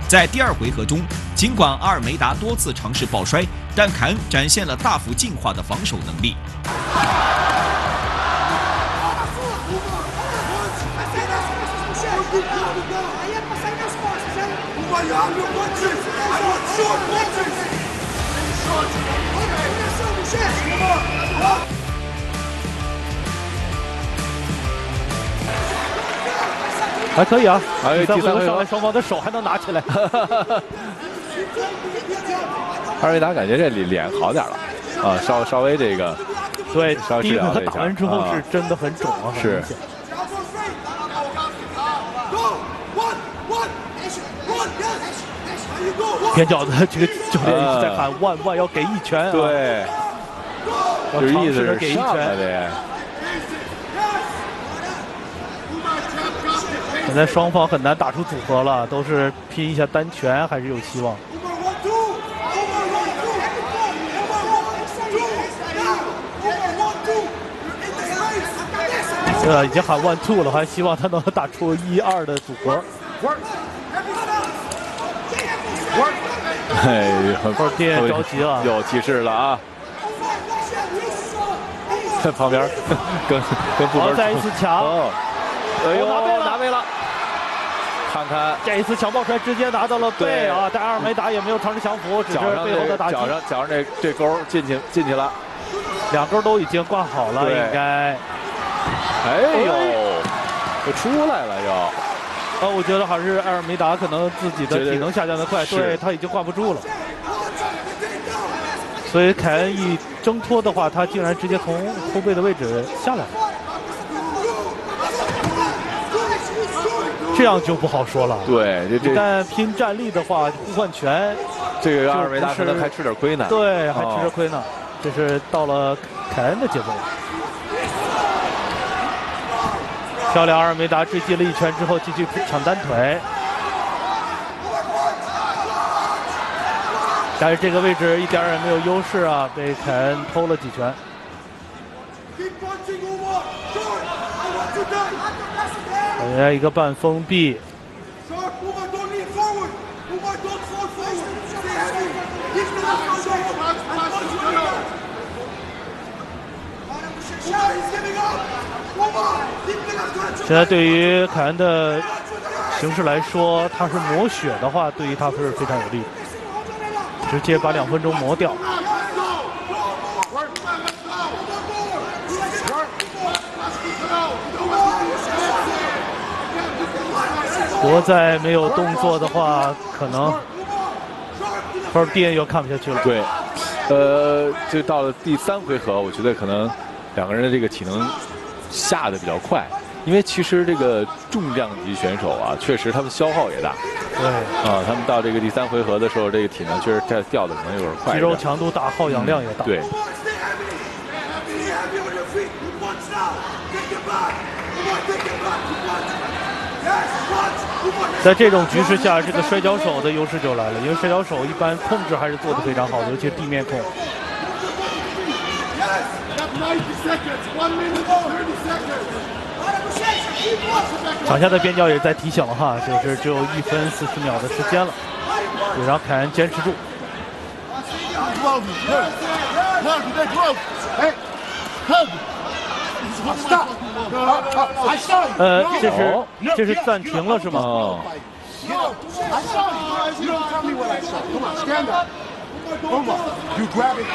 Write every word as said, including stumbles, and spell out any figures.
在第二回合中，尽管阿尔梅达多次尝试抱摔，但凯恩展现了大幅进化的防守能力。 还可以啊， 哎，第三回合上来，双方的手还能拿起来。 阿尔梅达感觉这里脸好点了，啊，稍稍微这个， 对， 稍微第一回合治疗了一下打完之后是真的很肿啊，很是明显。边角的这个教练一直在喊万万要给一拳啊， 对， 要尝试着给一拳。 得。 现在双方很难打出组合了，都是拼一下单拳，还是有希望。对啊，已经喊 one two 了，还希望他能打出一二的组合。 哎，很有点着急了， 有气势了啊！在旁边跟跟部门再一次抢， 哦，哎呦， 拿背了， 拿背了！看看这一次抢抱摔直接拿到了背啊，但阿尔梅达也没有尝试降服，只是背后的打击。 脚上脚上这这钩进去进去了， 两钩都已经挂好了，应该。 哎呦，就出来了又。 呃，我觉得还是阿尔梅达可能自己的体能下降的快，对他已经挂不住了。所以凯恩一挣脱的话，他竟然直接从后背的位置下来了。 这样就不好说了。 对，这这。 但拼战力的话，互换拳， 这个阿尔梅达可能还吃点亏呢。 对，还吃着亏呢。这是到了凯恩的节奏。漂亮，阿尔梅达追击了一拳之后，继续抢单腿。但是这个位置一点也没有优势啊，被凯恩偷了几拳。 人家一个半封闭，现在对于凯恩的形势来说，他是磨血的话，对于他是非常有利，直接把两分钟磨掉。 国在没有动作的话，可能科尔蒂恩又看不下去了。 对，呃，就到了第三回合，我觉得可能两个人的这个体能下的比较快，因为其实这个重量级选手啊，确实他们消耗也大。 对啊，他们到这个第三回合的时候，这个体能确实在掉的可能有点快。 肌肉强度大，耗氧量也大。 对。 在这种局势下，这个摔跤手的优势就来了，因为摔跤手一般控制还是做得非常好的，尤其是地面控。场下的边角也在提醒了哈，就是只有一分四十秒的时间了，也让凯恩坚持住。呃，这是这是暂停了是吗？ 哦。